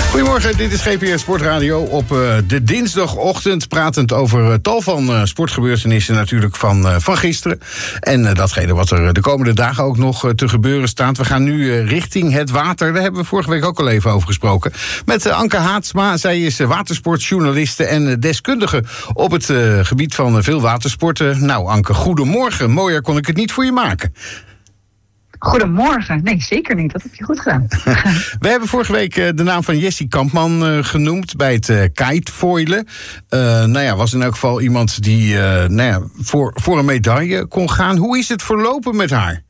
Goedemorgen, dit is GPS Sportradio op de dinsdagochtend. Pratend over tal van sportgebeurtenissen natuurlijk van gisteren. En datgene wat er de komende dagen ook nog te gebeuren staat. We gaan nu richting het water. Daar hebben we vorige week ook al even over gesproken. Met Anke Haatsma. Zij is watersportjournaliste en deskundige op het gebied van veel watersporten. Nou Anke, goedemorgen. Mooier kon ik het niet voor je maken. Goedemorgen. Nee, zeker niet. Dat heb je goed gedaan. We hebben vorige week de naam van Jessie Kampman genoemd bij het kitefoilen. Was in elk geval iemand die voor een medaille kon gaan. Hoe is het verlopen met haar?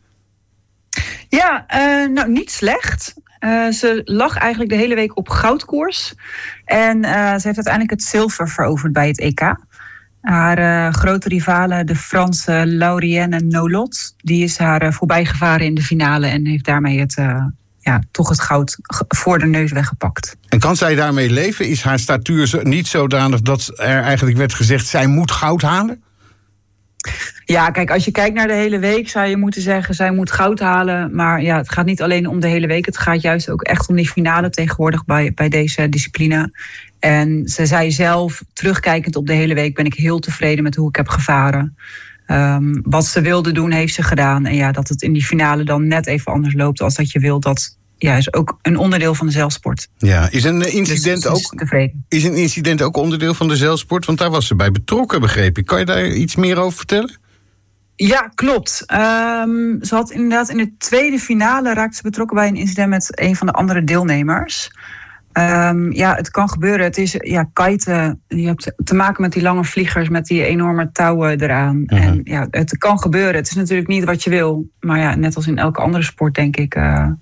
Ja, niet slecht. Ze lag eigenlijk de hele week op goudkoers. En ze heeft uiteindelijk het zilver veroverd bij het EK. Haar grote rivale, de Franse Lauriane Nolot, die is haar voorbij gevaren in de finale en heeft daarmee het goud voor de neus weggepakt. En kan zij daarmee leven? Is haar statuur niet zodanig dat er eigenlijk werd gezegd, zij moet goud halen? Ja, kijk, als je kijkt naar de hele week zou je moeten zeggen, zij moet goud halen. Maar ja, het gaat niet alleen om de hele week. Het gaat juist ook echt om die finale tegenwoordig bij deze discipline. En ze zei zelf, terugkijkend op de hele week, ben ik heel tevreden met hoe ik heb gevaren. Wat ze wilde doen, heeft ze gedaan. En ja, dat het in die finale dan net even anders loopt als dat je wilt, dat is ook een onderdeel van de zeilsport. Ja, is een incident ook onderdeel van de zeilsport? Want daar was ze bij betrokken, begreep ik. Kan je daar iets meer over vertellen? Ja, klopt. Ze had inderdaad in de tweede finale raakte ze betrokken bij een incident met een van de andere deelnemers. Het kan gebeuren. Het is kiten. Je hebt te maken met die lange vliegers met die enorme touwen eraan. Uh-huh. En ja, het kan gebeuren. Het is natuurlijk niet wat je wil. Maar ja, net als in elke andere sport denk ik.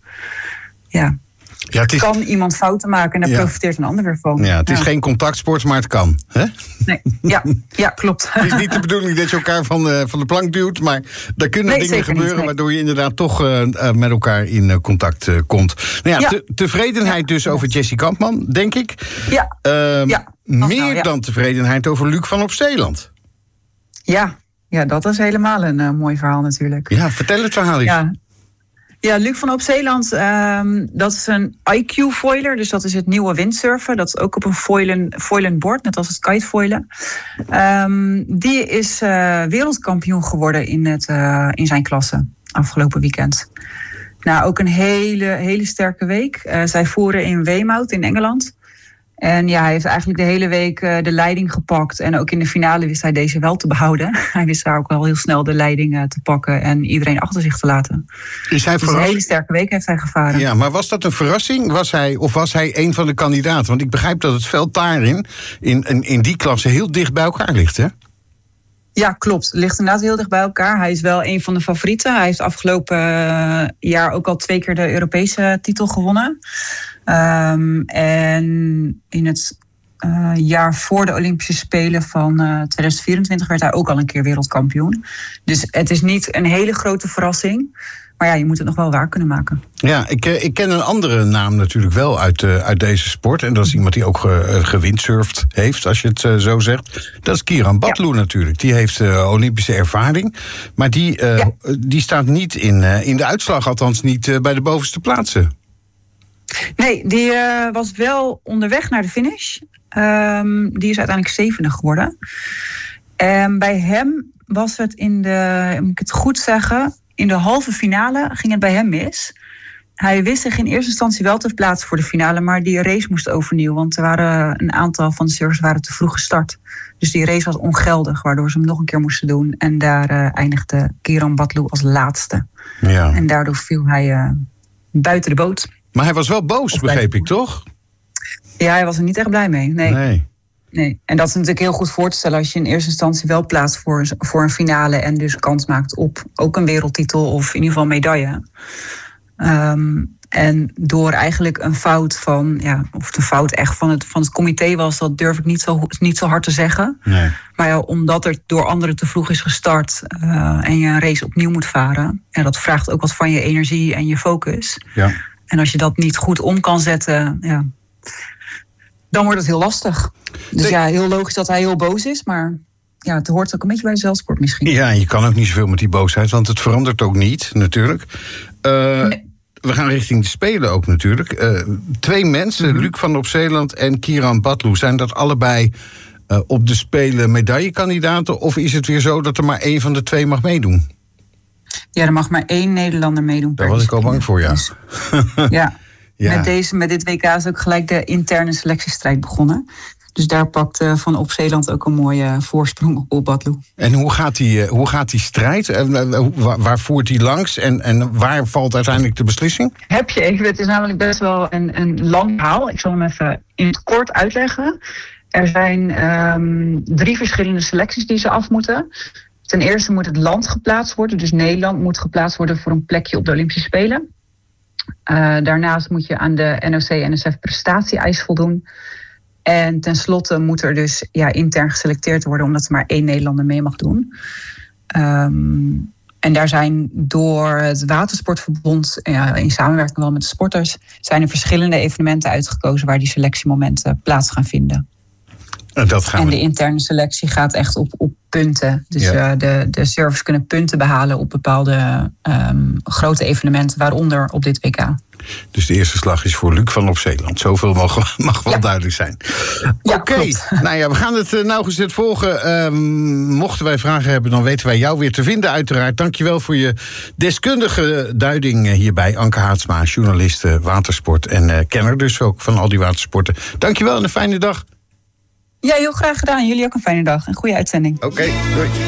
Kan iemand fouten maken en daar profiteert een ander weer van. Ja, het is geen contactsport, maar het kan. Hè? Nee, ja, klopt. Het is niet de bedoeling dat je elkaar van de plank duwt, maar er kunnen dingen gebeuren waardoor je inderdaad toch met elkaar in contact komt. Tevredenheid dus over Jessie Kampman, denk ik. Meer dan tevredenheid over Luc van Opsteeland. Ja, dat is helemaal een mooi verhaal natuurlijk. Ja, vertel het verhaal eens. Ja, Luc van Opsteeland, dat is een IQ-foiler. Dus dat is het nieuwe windsurfen. Dat is ook op een foilen bord, net als het kitefoilen. Die is wereldkampioen geworden in zijn klasse afgelopen weekend. Nou, ook een hele sterke week. Zij voeren in Weymouth in Engeland. En ja, hij heeft eigenlijk de hele week de leiding gepakt. En ook in de finale wist hij deze wel te behouden. Hij wist daar ook wel heel snel de leiding te pakken en iedereen achter zich te laten. Is hij dus een hele sterke week heeft hij gevaren. Ja, maar was dat een verrassing? Was hij een van de kandidaten? Want ik begrijp dat het veld daarin, in die klasse, heel dicht bij elkaar ligt, hè? Ja, klopt. Het ligt inderdaad heel dicht bij elkaar. Hij is wel een van de favorieten. Hij heeft afgelopen jaar ook al 2 keer de Europese titel gewonnen. En in het jaar voor de Olympische Spelen van 2024 werd hij ook al een keer wereldkampioen. Dus het is niet een hele grote verrassing. Maar ja, je moet het nog wel waar kunnen maken. Ja, ik ken een andere naam natuurlijk wel uit deze sport. En dat is iemand die ook gewindsurfd heeft, als je het zo zegt. Dat is Kieran Batlu natuurlijk. Die heeft Olympische ervaring. Maar die staat niet in de uitslag, althans niet bij de bovenste plaatsen. Nee, die was wel onderweg naar de finish. Die is uiteindelijk 7e geworden. En bij hem was het moet ik het goed zeggen, in de halve finale ging het bij hem mis. Hij wist zich in eerste instantie wel te plaatsen voor de finale, maar die race moest overnieuw, want er waren een aantal van de surfers te vroeg gestart. Dus die race was ongeldig, waardoor ze hem nog een keer moesten doen. En daar eindigde Kieran Batlu als laatste. Ja. En daardoor viel hij buiten de boot. Maar hij was wel boos, begreep ik, toch? Ja, hij was er niet echt blij mee. Nee. En dat is natuurlijk heel goed voor te stellen als je in eerste instantie wel plaatst voor een finale en dus kans maakt op ook een wereldtitel of in ieder geval een medaille. En door eigenlijk een fout of de fout echt van het comité was, dat durf ik niet zo hard te zeggen. Nee. Maar ja, omdat er door anderen te vroeg is gestart en je een race opnieuw moet varen, dat vraagt ook wat van je energie en je focus. Ja. En als je dat niet goed om kan zetten, dan wordt het heel lastig. Dus heel logisch dat hij heel boos is, maar het hoort ook een beetje bij de zeilsport misschien. Ja, je kan ook niet zoveel met die boosheid, want het verandert ook niet, natuurlijk. Nee. we gaan richting de Spelen ook natuurlijk. 2 mensen, Luc van Opzeeland en Kieran Batlu. Zijn dat allebei op de Spelen medaillekandidaten? Of is het weer zo dat er maar 1 van de 2 mag meedoen? Ja, er mag maar 1 Nederlander meedoen. Daar was ik al bang voor, ja. Dus, ja. Met dit WK is ook gelijk de interne selectiestrijd begonnen. Dus daar pakt Van Opzeeland ook een mooie voorsprong op Batlu. En hoe gaat die strijd? Waar voert die langs? En waar valt uiteindelijk de beslissing? Heb je even, het is namelijk best wel een lang verhaal. Ik zal hem even in het kort uitleggen. Er zijn 3 verschillende selecties die ze af moeten. Ten eerste moet het land geplaatst worden. Dus Nederland moet geplaatst worden voor een plekje op de Olympische Spelen. Daarnaast moet je aan de NOC-NSF prestatie-eis voldoen. En tenslotte moet er dus intern geselecteerd worden, omdat er maar 1 Nederlander mee mag doen. En daar zijn door het Watersportverbond, in samenwerking wel met de sporters, zijn er verschillende evenementen uitgekozen waar die selectiemomenten plaats gaan vinden. En de interne selectie gaat echt op punten. Dus de surfers kunnen punten behalen op bepaalde grote evenementen, waaronder op dit WK. Dus de eerste slag is voor Luc van Opzeeland. Zoveel mag wel duidelijk zijn. Ja, Oké. Nou ja, we gaan het nauwgezet volgen. Mochten wij vragen hebben, dan weten wij jou weer te vinden uiteraard. Dankjewel voor je deskundige duiding hierbij. Anke Haatsma, journalist watersport en kenner dus ook van al die watersporten. Dankjewel en een fijne dag. Ja, heel graag gedaan. Jullie ook een fijne dag. Een goede uitzending. Oké, doei.